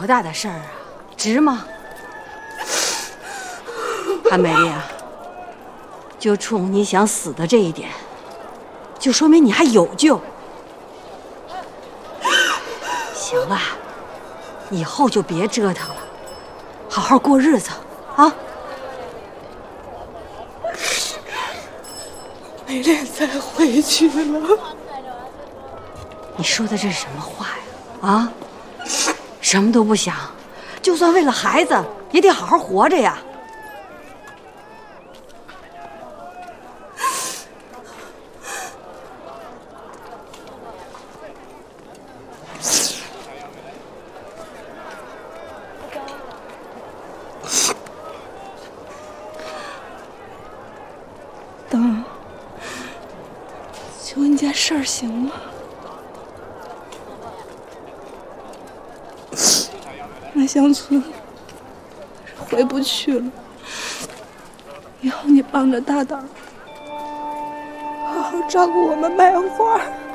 大的事儿啊，值吗？韩美丽啊，就冲你想死的这一点，就说明你还有救。行了，以后就别折腾了，好好过日子啊。 没脸再回去了。 你说的这是什么话呀？啊，什么都不想，就算为了孩子，也得好好活着呀。 当，求你件事儿行吗？俺乡村回不去了，以后你帮着大胆，好好照顾我们卖花。